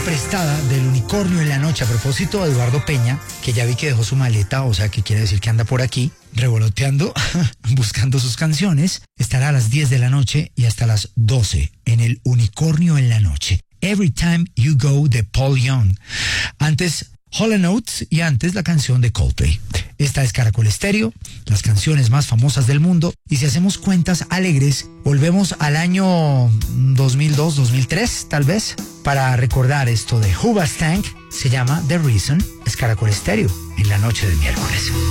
prestada del Unicornio en la Noche. A propósito de Eduardo Peña, que ya vi que dejó su maleta, o sea que quiere decir que anda por aquí, revoloteando, buscando sus canciones. Estará a las 10 de la noche y hasta las 12 en el Unicornio en la Noche. Every Time You Go de Paul Young. Antes Hall & Oates y antes la canción de Coldplay. Esta es Caracol Estéreo, las canciones más famosas del mundo. Y si hacemos cuentas alegres, volvemos al año 2002, 2003, tal vez, para recordar esto de Hoobastank. Se llama The Reason. Es Caracol Estéreo en la noche del miércoles.